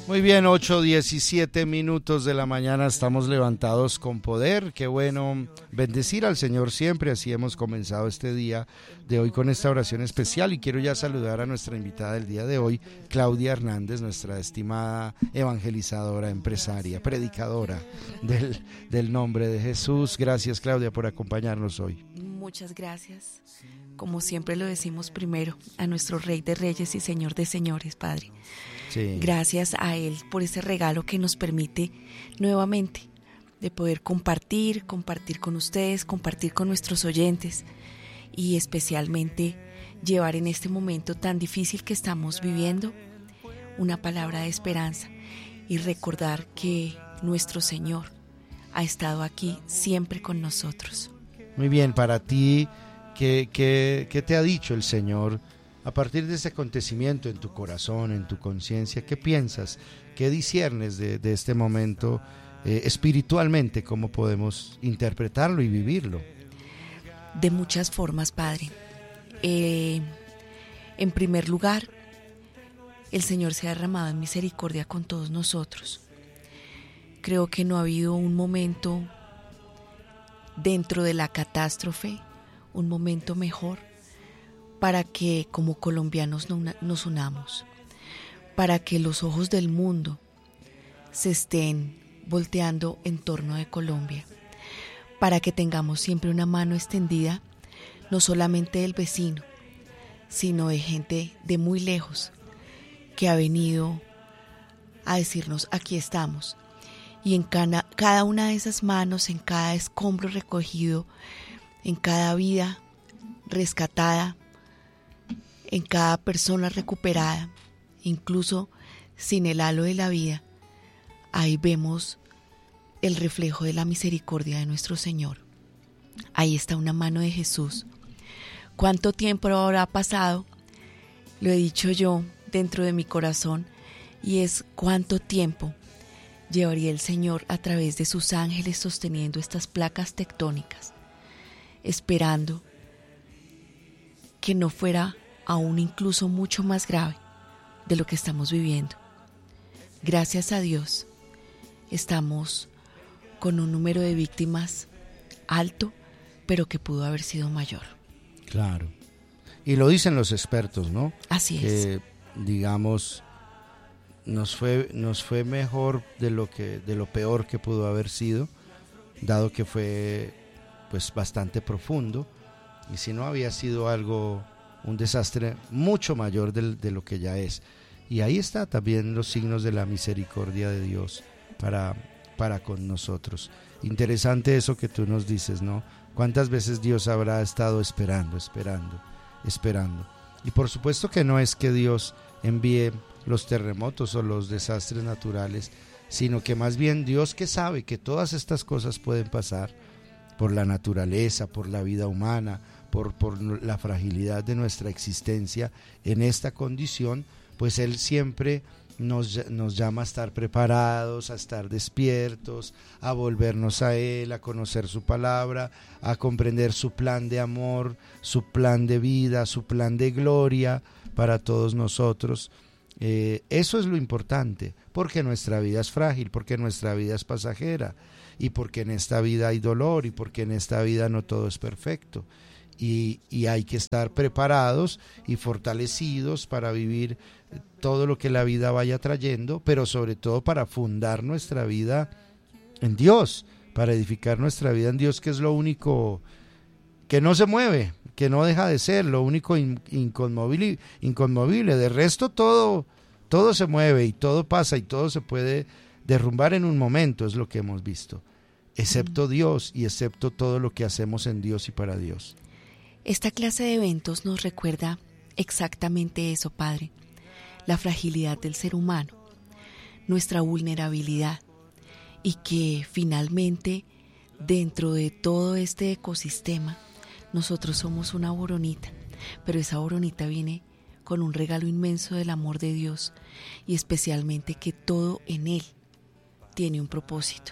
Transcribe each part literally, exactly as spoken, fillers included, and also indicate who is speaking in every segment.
Speaker 1: Muy bien, ocho diecisiete minutos de la mañana, estamos levantados con poder. Qué bueno bendecir al Señor siempre. Así hemos comenzado este día de hoy con esta oración especial, y quiero ya saludar a nuestra invitada del día de hoy, Claudia Hernández, nuestra estimada evangelizadora, empresaria, predicadora del, del nombre de Jesús. Gracias, Claudia, por acompañarnos hoy.
Speaker 2: Muchas gracias. Como siempre lo decimos primero, a nuestro Rey de Reyes y Señor de Señores, Padre. Sí. Gracias a Él por ese regalo que nos permite nuevamente de poder compartir, compartir con ustedes, compartir con nuestros oyentes y especialmente llevar en este momento tan difícil que estamos viviendo una palabra de esperanza y recordar que nuestro Señor ha estado aquí siempre con nosotros.
Speaker 1: Muy bien, para ti, ¿qué, qué, qué te ha dicho el Señor? A partir de ese acontecimiento en tu corazón, en tu conciencia, ¿qué piensas? ¿Qué disciernes de, de este momento eh, espiritualmente? ¿Cómo podemos interpretarlo y vivirlo?
Speaker 2: De muchas formas, Padre. Eh, en primer lugar, el Señor se ha derramado en misericordia con todos nosotros. Creo que no ha habido un momento dentro de la catástrofe, un momento mejor, para que como colombianos nos unamos, para que los ojos del mundo se estén volteando en torno de Colombia, para que tengamos siempre una mano extendida, no solamente del vecino, sino de gente de muy lejos que ha venido a decirnos: aquí estamos. Y en cada, cada una de esas manos, en cada escombro recogido, en cada vida rescatada, en cada persona recuperada, incluso sin el halo de la vida, ahí vemos el reflejo de la misericordia de nuestro Señor. Ahí está una mano de Jesús. ¿Cuánto tiempo ahora ha pasado? Lo he dicho yo dentro de mi corazón, y es cuánto tiempo llevaría el Señor a través de sus ángeles sosteniendo estas placas tectónicas, esperando que no fuera aún incluso mucho más grave de lo que estamos viviendo. Gracias a Dios, estamos con un número de víctimas alto, pero que pudo haber sido mayor.
Speaker 1: Claro. Y lo dicen los expertos, ¿no?
Speaker 2: Así
Speaker 1: que,
Speaker 2: es.
Speaker 1: Digamos, nos fue, nos fue mejor de lo que, de lo peor que pudo haber sido, dado que fue pues bastante profundo, y si no había sido algo, un desastre mucho mayor de, de lo que ya es. Y ahí está también los signos de la misericordia de Dios para, para con nosotros. Interesante eso que tú nos dices, ¿no? ¿Cuántas veces Dios habrá estado esperando, esperando, esperando? Y por supuesto que no es que Dios envíe los terremotos o los desastres naturales, sino que más bien Dios, que sabe que todas estas cosas pueden pasar por la naturaleza, por la vida humana, Por, por la fragilidad de nuestra existencia en esta condición, pues Él siempre nos, nos llama a estar preparados, a estar despiertos, a volvernos a Él, a conocer su palabra, a comprender su plan de amor, su plan de vida, su plan de gloria para todos nosotros. Eh, eso es lo importante, porque nuestra vida es frágil, porque nuestra vida es pasajera, y porque en esta vida hay dolor, y porque en esta vida no todo es perfecto. Y, y hay que estar preparados y fortalecidos para vivir todo lo que la vida vaya trayendo, pero sobre todo para fundar nuestra vida en Dios, para edificar nuestra vida en Dios, que es lo único que no se mueve, que no deja de ser, lo único in, inconmovible, inconmovible. De resto todo, todo se mueve y todo pasa y todo se puede derrumbar en un momento, es lo que hemos visto, excepto Dios y excepto todo lo que hacemos en Dios y para Dios.
Speaker 2: Esta clase de eventos nos recuerda exactamente eso, Padre, la fragilidad del ser humano, nuestra vulnerabilidad, y que finalmente dentro de todo este ecosistema nosotros somos una boronita, pero esa boronita viene con un regalo inmenso del amor de Dios, y especialmente que todo en Él tiene un propósito,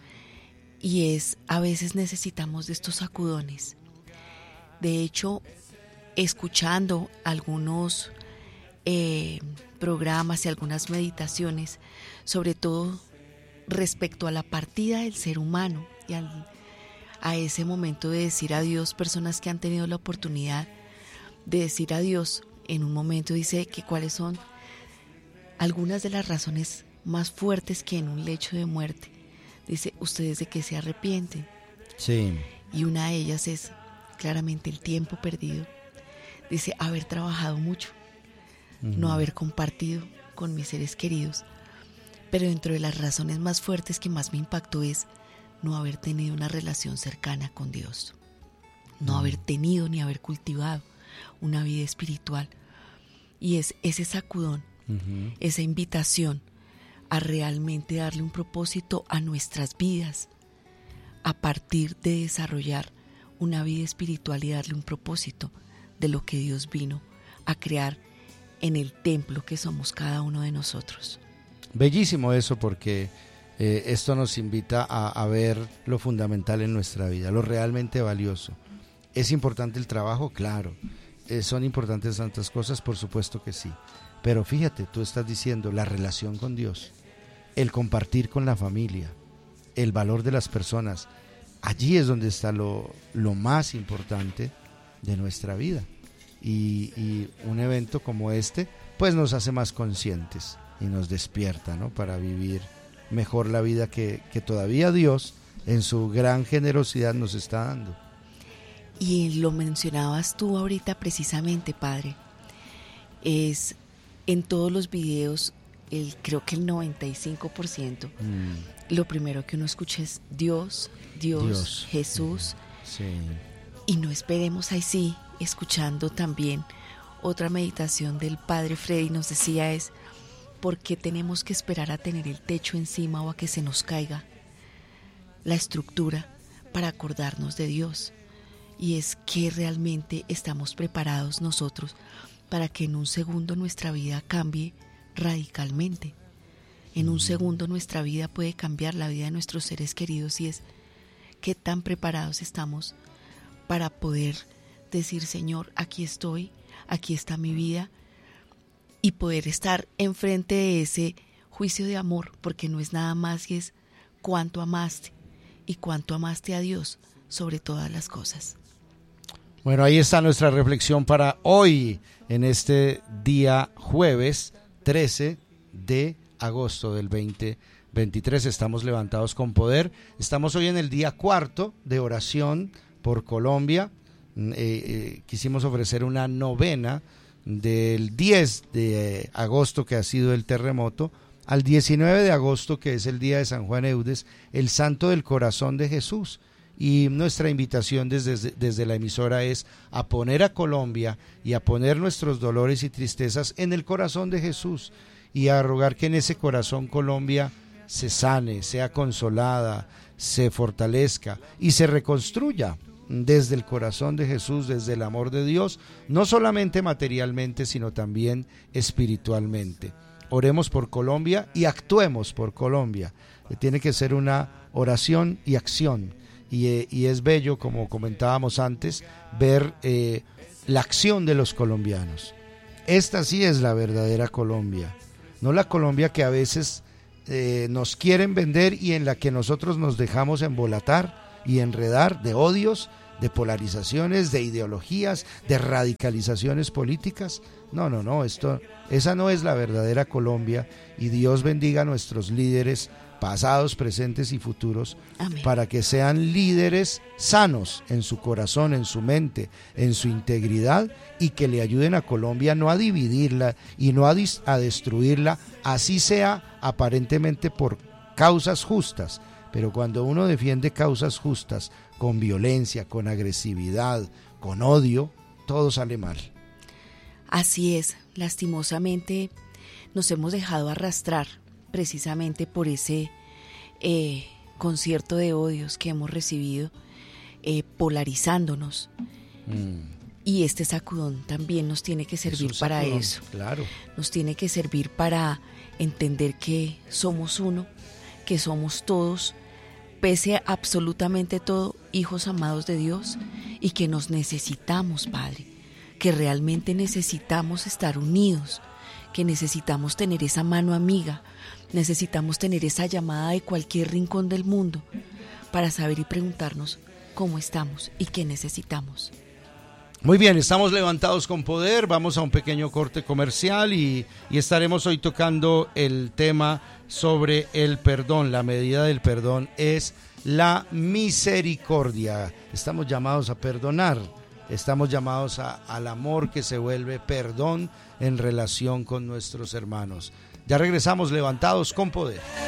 Speaker 2: y es, a veces necesitamos de estos sacudones. De hecho, escuchando algunos eh, programas y algunas meditaciones, sobre todo respecto a la partida del ser humano y al, a ese momento de decir adiós. Personas que han tenido la oportunidad de decir adiós en un momento, dice que cuáles son algunas de las razones más fuertes que en un lecho de muerte. Dice, ¿ustedes de qué se arrepienten?
Speaker 1: Sí.
Speaker 2: Y una de ellas es claramente el tiempo perdido. Dice, haber trabajado mucho, uh-huh. no haber compartido con mis seres queridos. Pero dentro de las razones más fuertes que más me impactó es no haber tenido una relación cercana con Dios. No uh-huh. haber tenido ni haber cultivado una vida espiritual. Y es ese sacudón, uh-huh. esa invitación a realmente darle un propósito a nuestras vidas, a partir de desarrollar una vida espiritual y darle un propósito de lo que Dios vino a crear en el templo que somos cada uno de nosotros.
Speaker 1: Bellísimo eso, porque eh, esto nos invita a, a ver lo fundamental en nuestra vida, lo realmente valioso. ¿Es importante el trabajo? Claro. Eh, ¿Son importantes tantas cosas? Por supuesto que sí. Pero fíjate, tú estás diciendo la relación con Dios, el compartir con la familia, el valor de las personas. Allí es donde está lo, lo más importante de nuestra vida. Y, y un evento como este, pues nos hace más conscientes y nos despierta, ¿no? Para vivir mejor la vida que, que todavía Dios, en su gran generosidad, nos está dando.
Speaker 2: Y lo mencionabas tú ahorita precisamente, Padre. Es en todos los videos, el, creo que el noventa y cinco por ciento, mm. lo primero que uno escucha es Dios, Dios, Dios. Jesús.
Speaker 1: Sí.
Speaker 2: Y no esperemos ahí sí, escuchando también otra meditación del Padre Freddy nos decía es, ¿por qué tenemos que esperar a tener el techo encima o a que se nos caiga la estructura para acordarnos de Dios? Y es que realmente estamos preparados nosotros para que en un segundo nuestra vida cambie radicalmente. En un segundo nuestra vida puede cambiar la vida de nuestros seres queridos, y es qué tan preparados estamos para poder decir, Señor, aquí estoy, aquí está mi vida, y poder estar enfrente de ese juicio de amor, porque no es nada más que es cuánto amaste y cuánto amaste a Dios sobre todas las cosas.
Speaker 1: Bueno, ahí está nuestra reflexión para hoy, en este día jueves trece de agosto del veinte veintitrés. Estamos levantados con poder. Estamos hoy en el día cuarto de oración por Colombia. Eh, eh, quisimos ofrecer una novena del diez de agosto, que ha sido el terremoto, al diecinueve de agosto, que es el día de San Juan Eudes, el santo del corazón de Jesús. Y nuestra invitación desde, desde la emisora es a poner a Colombia y a poner nuestros dolores y tristezas en el corazón de Jesús, y a rogar que en ese corazón Colombia se sane, sea consolada, se fortalezca y se reconstruya desde el corazón de Jesús, desde el amor de Dios, no solamente materialmente, sino también espiritualmente. Oremos por Colombia y actuemos por Colombia. Tiene que ser una oración y acción. Y, y es bello, como comentábamos antes, ver eh, la acción de los colombianos. Esta sí es la verdadera Colombia, no la Colombia que a veces eh, nos quieren vender y en la que nosotros nos dejamos embolatar y enredar de odios, de polarizaciones, de ideologías, de radicalizaciones políticas. No, no, no, esto, esa no es la verdadera Colombia, y Dios bendiga a nuestros líderes pasados, presentes y futuros. Amén. Para que sean líderes sanos en su corazón, en su mente, en su integridad, y que le ayuden a Colombia no a dividirla y no a, dis- a destruirla, así sea aparentemente por causas justas. Pero cuando uno defiende causas justas con violencia, con agresividad, con odio, todo sale mal.
Speaker 2: Así es, lastimosamente nos hemos dejado arrastrar precisamente por ese eh, concierto de odios que hemos recibido, eh, polarizándonos. Mm. Y este sacudón también nos tiene que servir para sacudón, eso.
Speaker 1: Claro.
Speaker 2: Nos tiene que servir para entender que somos uno, que somos todos, pese a absolutamente todo, hijos amados de Dios, y que nos necesitamos, Padre, que realmente necesitamos estar unidos que necesitamos tener esa mano amiga, necesitamos tener esa llamada de cualquier rincón del mundo para saber y preguntarnos cómo estamos y qué necesitamos.
Speaker 1: Muy bien, estamos levantados con poder, vamos a un pequeño corte comercial y, y estaremos hoy tocando el tema sobre el perdón. La medida del perdón es la misericordia. Estamos llamados a perdonar, estamos llamados a, al amor que se vuelve perdón en relación con nuestros hermanos. Ya regresamos levantados con poder.